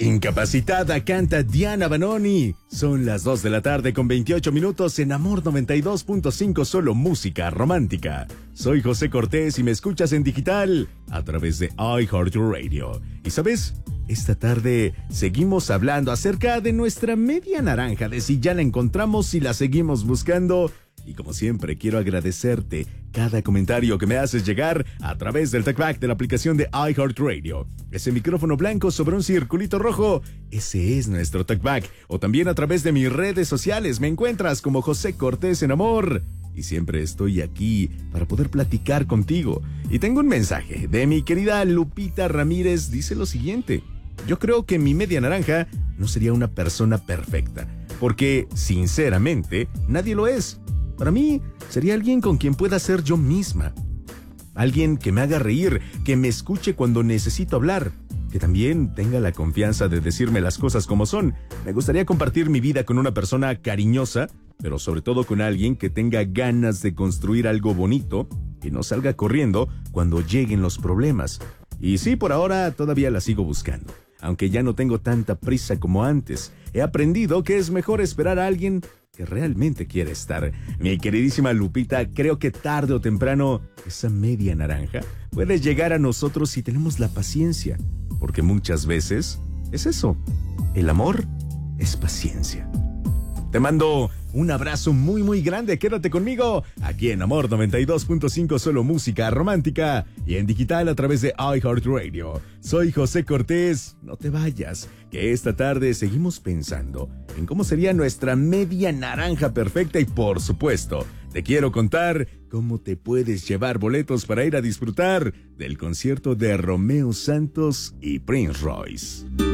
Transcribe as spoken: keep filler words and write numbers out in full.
Incapacitada canta Diana Banoni. Son las dos de la tarde con veintiocho minutos en Amor noventa y dos punto cinco, solo música romántica. Soy José Cortés y me escuchas en digital a través de iHeartRadio. ¿Y sabes? Esta tarde seguimos hablando acerca de nuestra media naranja, de si ya la encontramos, si la seguimos buscando. Y como siempre, quiero agradecerte cada comentario que me haces llegar a través del TalkBack de la aplicación de iHeartRadio. Ese micrófono blanco sobre un circulito rojo, ese es nuestro TalkBack. O también a través de mis redes sociales, me encuentras como José Cortés en Amor. Y siempre estoy aquí para poder platicar contigo. Y tengo un mensaje de mi querida Lupita Ramírez, dice lo siguiente. Yo creo que mi media naranja no sería una persona perfecta, porque, sinceramente, nadie lo es. Para mí, sería alguien con quien pueda ser yo misma. Alguien que me haga reír, que me escuche cuando necesito hablar, que también tenga la confianza de decirme las cosas como son. Me gustaría compartir mi vida con una persona cariñosa, pero sobre todo con alguien que tenga ganas de construir algo bonito, que no salga corriendo cuando lleguen los problemas. Y sí, por ahora todavía la sigo buscando, aunque ya no tengo tanta prisa como antes. He aprendido que es mejor esperar a alguien que realmente quiere estar. Mi queridísima Lupita, creo que tarde o temprano esa media naranja puede llegar a nosotros si tenemos la paciencia, porque muchas veces es eso, el amor es paciencia. Te mando un abrazo muy muy grande, quédate conmigo aquí en Amor noventa y dos punto cinco, solo música romántica y en digital a través de iHeartRadio. Soy José Cortés, no te vayas, que esta tarde seguimos pensando en cómo sería nuestra media naranja perfecta y por supuesto, te quiero contar cómo te puedes llevar boletos para ir a disfrutar del concierto de Romeo Santos y Prince Royce.